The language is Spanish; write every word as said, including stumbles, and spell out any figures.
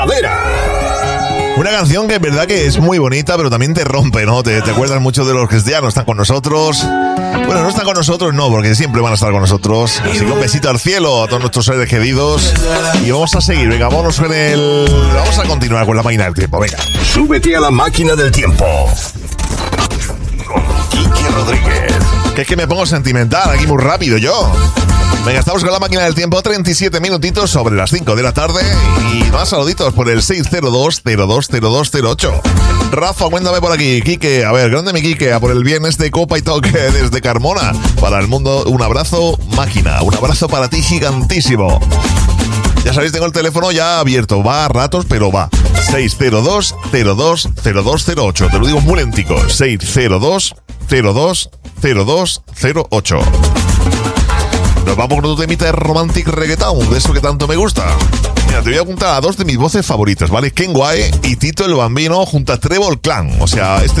Una canción que es verdad que es muy bonita, pero también te rompe, ¿no? Te, te acuerdas mucho de los que ya no están con nosotros. Bueno, no están con nosotros, no, porque siempre van a estar con nosotros. Así que un besito al cielo a todos nuestros seres queridos. Y vamos a seguir, venga, vámonos con el... Vamos a continuar con la máquina del tiempo, venga. Súbete a la máquina del tiempo. Quique Rodríguez. Que es que me pongo sentimental aquí muy rápido yo. Venga, estamos con la máquina del tiempo, treinta y siete minutitos sobre las cinco de la tarde. Y más saluditos por el seis cero dos, cero dos cero dos cero ocho. Rafa, cuéntame por aquí. Quique, a ver, grande mi Quique, a por el viernes de Copa y Toque desde Carmona. Para el mundo, un abrazo, máquina. Un abrazo para ti gigantísimo. Ya sabéis, tengo el teléfono ya abierto. Va a ratos, pero va. seis cero dos, cero dos cero dos cero ocho. Te lo digo muy lentico. seis cero dos, cero dos cero dos cero ocho. Nos vamos con otro temita de Romantic Reggaeton, de eso que tanto me gusta. Mira, te voy a apuntar a dos de mis voces favoritas, ¿vale? Ken White y Tito el Bambino junto a Trevor Clan. O sea, este